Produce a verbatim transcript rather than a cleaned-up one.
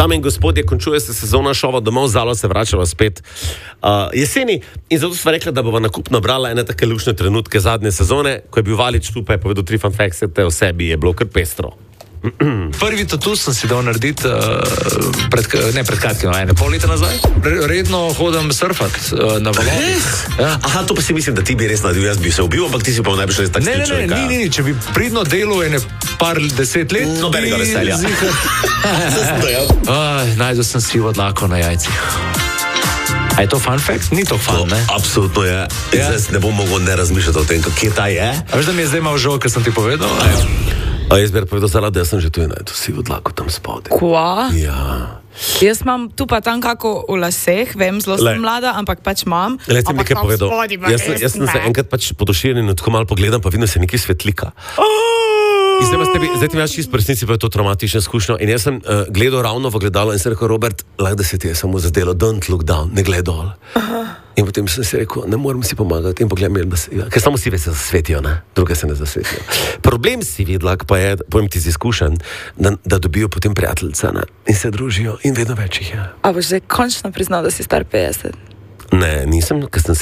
Dame in gospodje, končuje se sezona šova Domov, Zalo se vračava spet uh, jeseni in zato sva rekla, da bova nakupno brala ene take lušne trenutke zadnje sezone, ko je bil Valič tu, pa je povedal tri fun facts o sebi, je bilo kar pestro. Prvi tatu sem si dal narediti, uh, pred, ne pred kratkim, ene pol leta nazaj. Redno hodim surfat uh, na valovih. Ja. Aha, to pa si mislim, da ti bi res naredil, jaz bi se ubil, ampak ti si pa najbolj res tak ne, ne, ne, ne, ne, če bi pridno delal ene par deset let, nobenega veselja. Najdel sem sivo dlako na jajcih. A je to fun fact? Ni to fun, ne? Absolutno je. Ja. Zdaj ne bom mogel ne razmišljati o tem, kje ta je. A veš, da mi je zdaj malo žal, ker sem ti povedal? A jaz bi povedal, zaradi, da sem že tu in najdel sivo dlako tam spodaj. Kva? Ja. Jaz imam tu pa tam kako v laseh, vem, zelo sem mlada, ampak pač imam. Le, ti mi nekaj povedal. Jaz, jaz sem se enkrat pač podoširjen in tako malo pogledam, pa vidim se nekaj svetlika. In zdaj, tebi, zdaj ti imaš čisto v resnici, pa je to traumatično izkušnjo. In jaz sem uh, gledal ravno v gledalo in sem rekel, Robert, lahko da se ti je samo zadelo, don't look down, ne gled dol. Aha. In potem sem si rekel, ne morem si pomagati in pogledam, ja, ker samo sive se zasvetijo, ne? Druge se ne zasvetijo. Problem si vidlak pa je, povem ti z izkušenj, da, da dobijo potem prijateljice, ne? In se družijo in vedno več jih je. A boš zdaj končno priznal, da si star petdeset? Ne, nisem, ker sem